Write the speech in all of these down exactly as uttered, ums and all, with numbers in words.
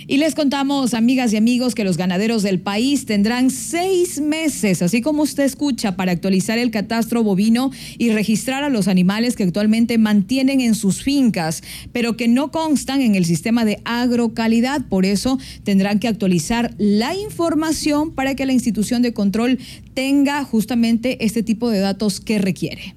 Y les contamos, amigas y amigos, que los ganaderos del país tendrán seis meses, así como usted escucha, para actualizar el catastro bovino y registrar a los animales que actualmente mantienen en sus fincas, pero que no constan en el sistema de agrocalidad. Por eso tendrán que actualizar la información para que la institución de control tenga justamente este tipo de datos que requiere.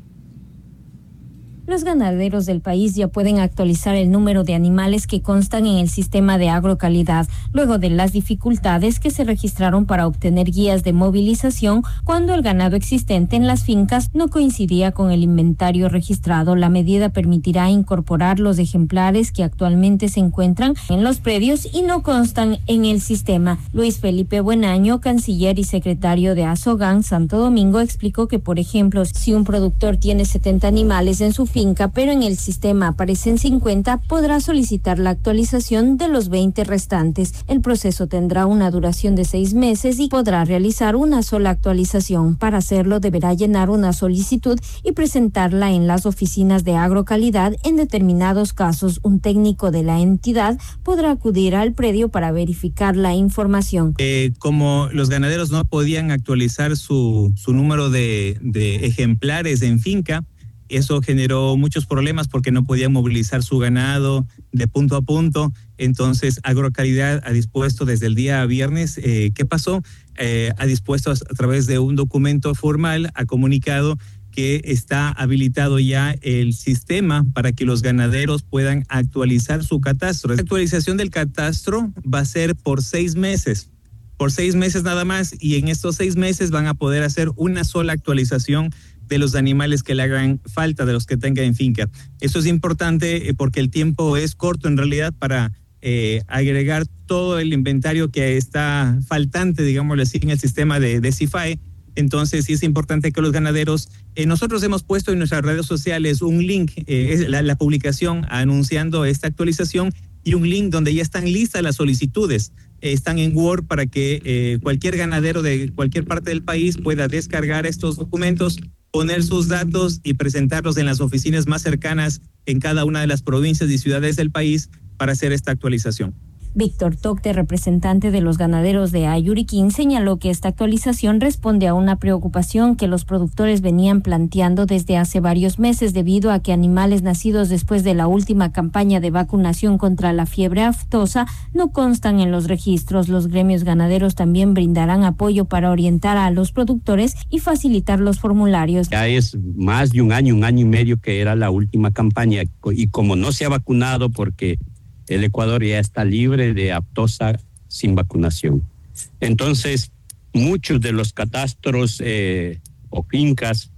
Los ganaderos del país ya pueden actualizar el número de animales que constan en el sistema de agrocalidad, luego de las dificultades que se registraron para obtener guías de movilización cuando el ganado existente en las fincas no coincidía con el inventario registrado. La medida permitirá incorporar los ejemplares que actualmente se encuentran en los predios y no constan en el sistema. Luis Felipe Buenaño, canciller y secretario de Asogan Santo Domingo, explicó que, por ejemplo, si un productor tiene setenta animales en su finca, pero en el sistema aparecen cincuenta, podrá solicitar la actualización de los veinte restantes. El proceso tendrá una duración de seis meses y podrá realizar una sola actualización. Para hacerlo, deberá llenar una solicitud y presentarla en las oficinas de agrocalidad. En determinados casos, un técnico de la entidad podrá acudir al predio para verificar la información. Eh, como los ganaderos no podían actualizar su, su número de, de ejemplares en finca, eso generó muchos problemas porque no podían movilizar su ganado de punto a punto. Entonces, Agrocalidad ha dispuesto desde el día viernes, eh, ¿qué pasó? Eh, ha dispuesto a, a través de un documento formal, ha comunicado que está habilitado ya el sistema para que los ganaderos puedan actualizar su catastro. La actualización del catastro va a ser por seis meses. Por seis meses nada más, y en estos seis meses van a poder hacer una sola actualización de los animales que le hagan falta, de los que tenga en finca. Eso es importante porque el tiempo es corto en realidad para eh, agregar todo el inventario que está faltante, digámoslo así, en el sistema de, de CIFAE. Entonces sí es importante que los ganaderos, eh, nosotros hemos puesto en nuestras redes sociales un link, eh, es la, la publicación anunciando esta actualización y un link donde ya están listas las solicitudes. Eh, están en Word para que eh, cualquier ganadero de cualquier parte del país pueda descargar estos documentos, poner sus datos y presentarlos en las oficinas más cercanas en cada una de las provincias y ciudades del país para hacer esta actualización. Víctor Tocte, representante de los ganaderos de Ayuriquín, señaló que esta actualización responde a una preocupación que los productores venían planteando desde hace varios meses debido a que animales nacidos después de la última campaña de vacunación contra la fiebre aftosa no constan en los registros. Los gremios ganaderos también brindarán apoyo para orientar a los productores y facilitar los formularios. Ya es más de un año, un año y medio que era la última campaña y como no se ha vacunado porque el Ecuador ya está libre de aftosa sin vacunación. Entonces, muchos de los catastros eh, o fincas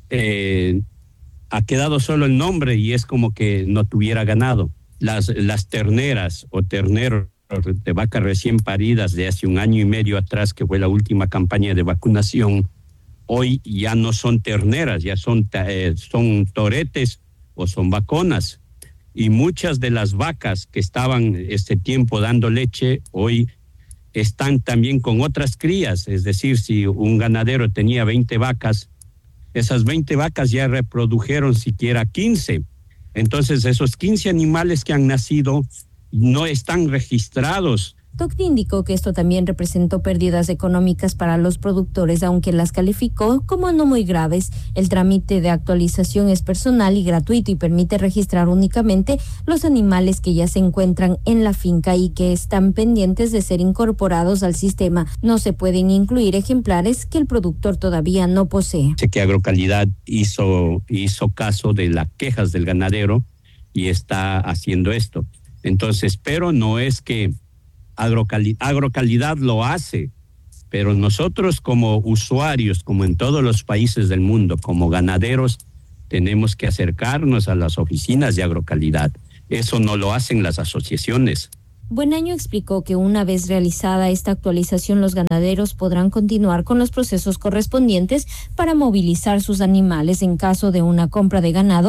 eh, ha quedado solo el nombre y es como que no tuviera ganado. Las, las terneras o terneros de vacas recién paridas de hace un año y medio atrás, que fue la última campaña de vacunación, hoy ya no son terneras, ya son, eh, son toretes o son vaconas. Y muchas de las vacas que estaban este tiempo dando leche, hoy están también con otras crías. Es decir, si un ganadero tenía veinte vacas, esas veinte vacas ya reprodujeron siquiera quince. Entonces, esos quince animales que han nacido no están registrados. Tocte indicó que esto también representó pérdidas económicas para los productores, aunque las calificó como no muy graves. El trámite de actualización es personal y gratuito y permite registrar únicamente los animales que ya se encuentran en la finca y que están pendientes de ser incorporados al sistema. No se pueden incluir ejemplares que el productor todavía no posee. Sé que Agrocalidad hizo, hizo caso de las quejas del ganadero y está haciendo esto. Entonces, pero no es que Agrocalidad, Agrocalidad lo hace, pero nosotros como usuarios, como en todos los países del mundo, como ganaderos, tenemos que acercarnos a las oficinas de Agrocalidad. Eso no lo hacen las asociaciones. Buenaño explicó que una vez realizada esta actualización, los ganaderos podrán continuar con los procesos correspondientes para movilizar sus animales en caso de una compra de ganado.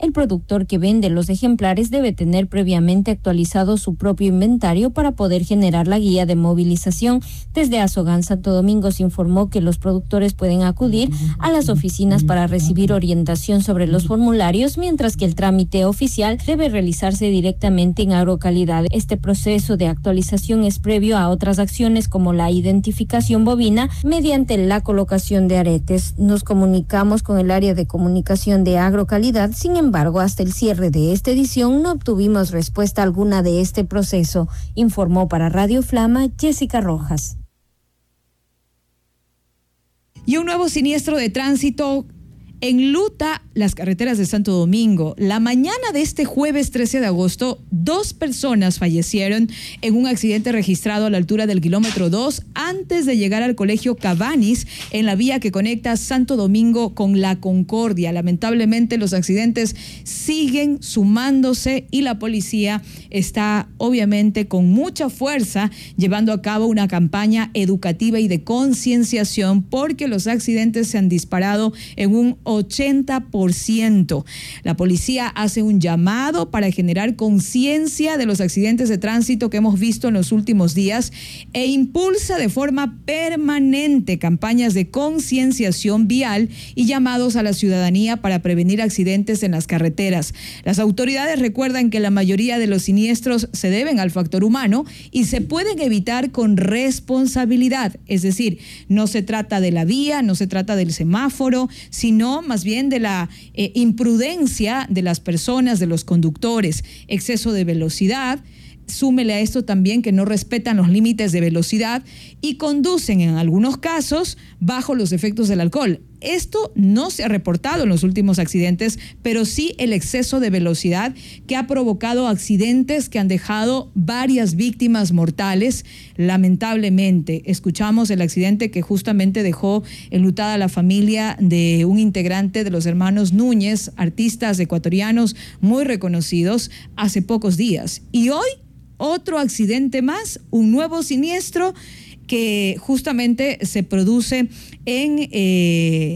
El productor que vende los ejemplares debe tener previamente actualizado su propio inventario para poder generar la guía de movilización. Desde Azogán, Santo Domingo, se informó que los productores pueden acudir a las oficinas para recibir orientación sobre los formularios, mientras que el trámite oficial debe realizarse directamente en Agrocalidad. Este proceso de actualización es previo a otras acciones como la identificación bovina mediante la colocación de aretes. Nos comunicamos con el área de comunicación de Agrocalidad, sin embargo, hasta el cierre de esta edición no obtuvimos respuesta alguna de este proceso, informó para Radio Flama Jessica Rojas. Y un nuevo siniestro de tránsito enluta las carreteras de Santo Domingo. La mañana de este jueves trece de agosto, dos personas fallecieron en un accidente registrado a la altura del kilómetro dos antes de llegar al colegio Cabanis en la vía que conecta Santo Domingo con La Concordia. Lamentablemente los accidentes siguen sumándose y la policía está obviamente con mucha fuerza llevando a cabo una campaña educativa y de concienciación porque los accidentes se han disparado en un ochenta por ciento. La policía hace un llamado para generar conciencia de los accidentes de tránsito que hemos visto en los últimos días e impulsa de forma permanente campañas de concienciación vial y llamados a la ciudadanía para prevenir accidentes en las carreteras. Las autoridades recuerdan que la mayoría de los siniestros se deben al factor humano y se pueden evitar con responsabilidad. Es decir, no se trata de la vía, no se trata del semáforo, sino más bien de la eh, imprudencia de las personas, de los conductores, exceso de velocidad. Súmele a esto también que no respetan los límites de velocidad y conducen en algunos casos bajo los efectos del alcohol. Esto no se ha reportado en los últimos accidentes, pero sí el exceso de velocidad que ha provocado accidentes que han dejado varias víctimas mortales. Lamentablemente, escuchamos el accidente que justamente dejó enlutada a la familia de un integrante de los hermanos Núñez, artistas ecuatorianos muy reconocidos, hace pocos días. Y hoy, otro accidente más, un nuevo siniestro que justamente se produce en, eh,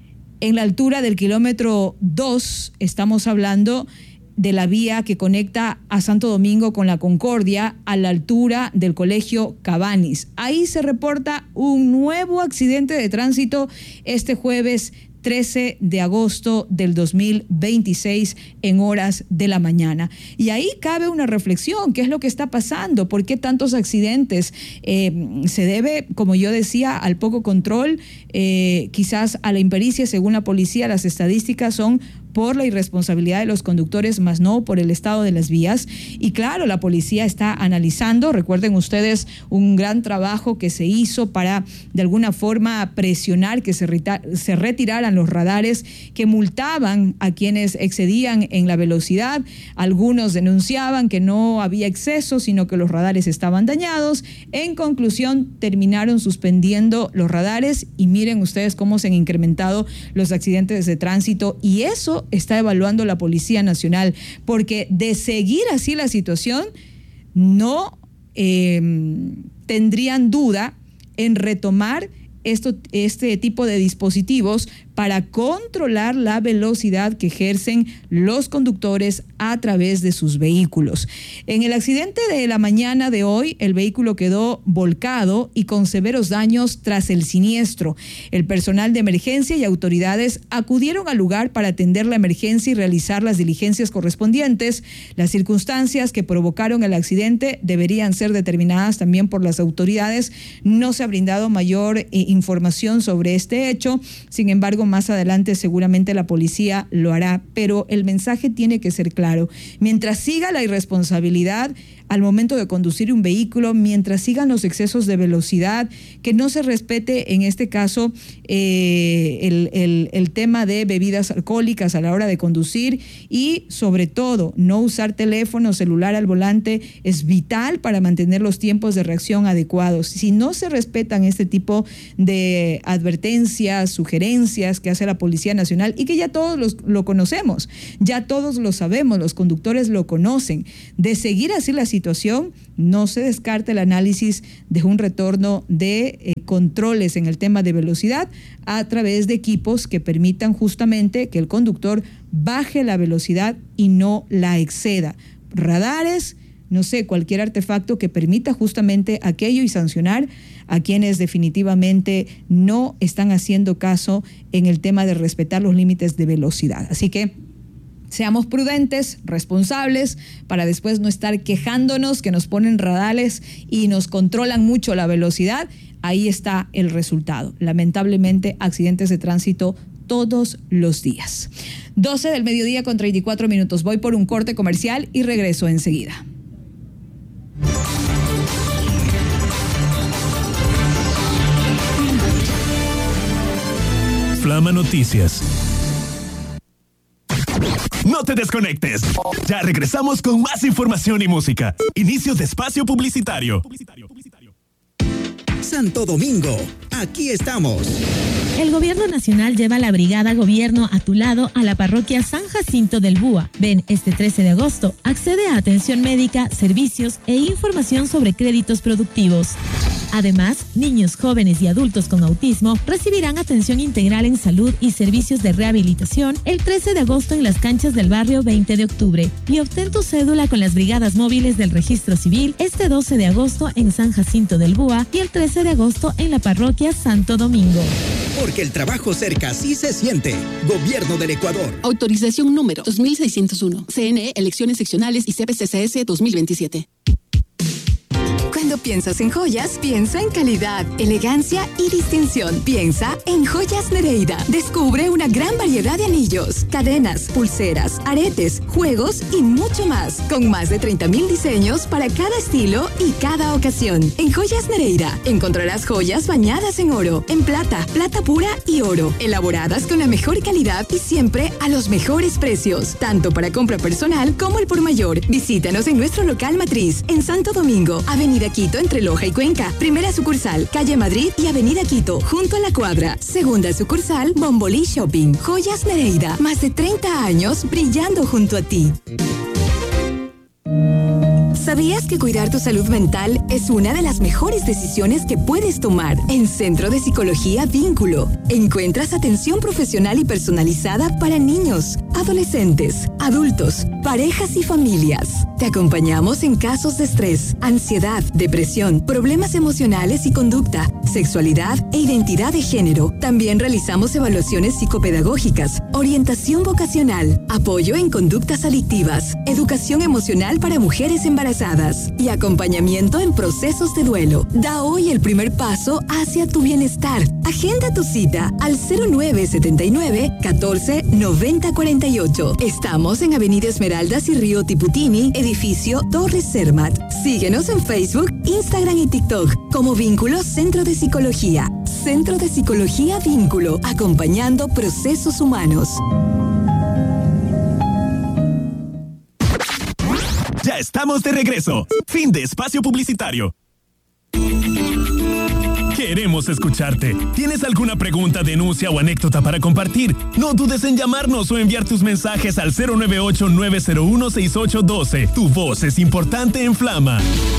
en la altura del kilómetro dos. Estamos hablando de la vía que conecta a Santo Domingo con La Concordia a la altura del colegio Cabanis. Ahí se reporta un nuevo accidente de tránsito este jueves trece de agosto del dos mil veintiséis en horas de la mañana. Y ahí cabe una reflexión, ¿qué es lo que está pasando? ¿Por qué tantos accidentes? Eh, se debe, como yo decía, al poco control, eh, quizás a la impericia. Según la policía, las estadísticas son por la irresponsabilidad de los conductores, más no por el estado de las vías. Y claro, la policía está analizando, recuerden ustedes, un gran trabajo que se hizo para de alguna forma presionar que se, reta- se retiraran los radares que multaban a quienes excedían en la velocidad. Algunos denunciaban que no había exceso, sino que los radares estaban dañados. En conclusión, terminaron suspendiendo los radares y miren ustedes cómo se han incrementado los accidentes de tránsito, y eso está evaluando la Policía Nacional, porque de seguir así la situación, no eh, tendrían duda en retomar esto, este tipo de dispositivos para controlar la velocidad que ejercen los conductores a través de sus vehículos. En el accidente de la mañana de hoy, el vehículo quedó volcado y con severos daños tras el siniestro. El personal de emergencia y autoridades acudieron al lugar para atender la emergencia y realizar las diligencias correspondientes. Las circunstancias que provocaron el accidente deberían ser determinadas también por las autoridades. No se ha brindado mayor eh, información sobre este hecho. Sin embargo, más adelante seguramente la policía lo hará, pero el mensaje tiene que ser claro. Mientras siga la irresponsabilidad al momento de conducir un vehículo, mientras sigan los excesos de velocidad, que no se respete en este caso eh, el, el, el tema de bebidas alcohólicas a la hora de conducir, y sobre todo no usar teléfono celular al volante es vital para mantener los tiempos de reacción adecuados. Si no se respetan este tipo de advertencias, sugerencias que hace la Policía Nacional y que ya todos los, lo conocemos, ya todos lo sabemos, los conductores lo conocen, de seguir así la situación, no se descarta el análisis de un retorno de eh, controles en el tema de velocidad a través de equipos que permitan justamente que el conductor baje la velocidad y no la exceda. Radares, no sé, cualquier artefacto que permita justamente aquello y sancionar a quienes definitivamente no están haciendo caso en el tema de respetar los límites de velocidad. Así que seamos prudentes, responsables, para después no estar quejándonos que nos ponen radares y nos controlan mucho la velocidad. Ahí está el resultado. Lamentablemente, accidentes de tránsito todos los días. doce del mediodía con treinta y cuatro minutos. Voy por un corte comercial y regreso enseguida. Flama Noticias. No te desconectes. Ya regresamos con más información y música. Inicio de espacio publicitario. Santo Domingo, aquí estamos. El Gobierno Nacional lleva la Brigada Gobierno a tu lado a la parroquia San Jacinto del Búa. Ven este trece de agosto, accede a atención médica, servicios e información sobre créditos productivos. Además, niños, jóvenes y adultos con autismo recibirán atención integral en salud y servicios de rehabilitación el trece de agosto en las canchas del barrio veinte de octubre. Y obtén tu cédula con las brigadas móviles del Registro Civil este doce de agosto en San Jacinto del Búa y el trece de agosto en la parroquia Santo Domingo. Porque el trabajo cerca sí se siente. Gobierno del Ecuador. Autorización número dos mil seiscientos uno. C N E, elecciones seccionales y C P C C S dos mil veintisiete. Cuando piensas en joyas, piensa en calidad, elegancia y distinción. Piensa en Joyas Nereida. Descubre una gran variedad de anillos, cadenas, pulseras, aretes, juegos y mucho más. Con más de treinta mil diseños para cada estilo y cada ocasión. En Joyas Nereida encontrarás joyas bañadas en oro, en plata, plata pura y oro. Elaboradas con la mejor calidad y siempre a los mejores precios. Tanto para compra personal como el por mayor. Visítanos en nuestro local matriz en Santo Domingo, Avenida Quito entre Loja y Cuenca. Primera sucursal, Calle Madrid y Avenida Quito, junto a la cuadra. Segunda sucursal, Bombolí Shopping. Joyas Nereida, más de treinta años brillando junto a ti. ¿Sabías que cuidar tu salud mental es una de las mejores decisiones que puedes tomar? En Centro de Psicología Vínculo encuentras atención profesional y personalizada para niños, adolescentes, adultos, parejas y familias. Te acompañamos en casos de estrés, ansiedad, depresión, problemas emocionales y conducta, sexualidad e identidad de género. También realizamos evaluaciones psicopedagógicas, orientación vocacional, apoyo en conductas adictivas, educación emocional para mujeres embarazadas y acompañamiento en procesos de duelo. Da hoy el primer paso hacia tu bienestar. Agenda tu cita al cero nueve setenta y nueve, catorce, noventa, cuarenta y ocho. Estamos en Avenida Esmeraldas y Río Tiputini, edificio Torres Cermat. Síguenos en Facebook, Instagram y TikTok como Vínculo Centro de Psicología. Centro de Psicología Vínculo, acompañando procesos humanos. Ya estamos de regreso. Fin de espacio publicitario. Queremos escucharte. ¿Tienes alguna pregunta, denuncia o anécdota para compartir? No dudes en llamarnos o enviar tus mensajes al cero nueve ocho, nueve cero uno, seis ocho uno dos. Tu voz es importante en Flama.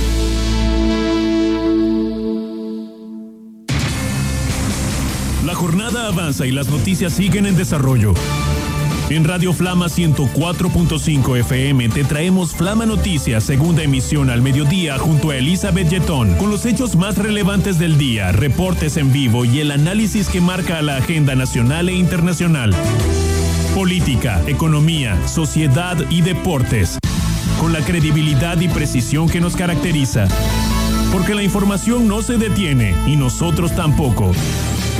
La jornada avanza y las noticias siguen en desarrollo. En Radio Flama ciento cuatro punto cinco F M te traemos Flama Noticias, segunda emisión al mediodía junto a Elizabeth Yetón, con los hechos más relevantes del día, reportes en vivo y el análisis que marca la agenda nacional e internacional. Política, economía, sociedad y deportes, con la credibilidad y precisión que nos caracteriza. Porque la información no se detiene y nosotros tampoco.